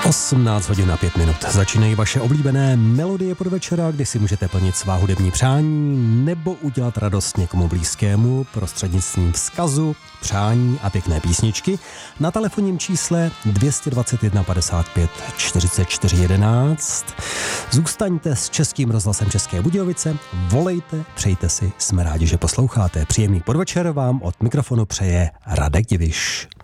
18 hodin a 5 minut. Začínají vaše oblíbené melodie podvečera, kdy si můžete plnit svá hudební přání nebo udělat radost někomu blízkému prostřednictvím vzkazu, přání a pěkné písničky na telefonním čísle 221 55 44 11. Zůstaňte s Českým rozhlasem České Budějovice, volejte, přejte si, jsme rádi, že posloucháte. Příjemný podvečer vám od mikrofonu přeje Radek Diviš.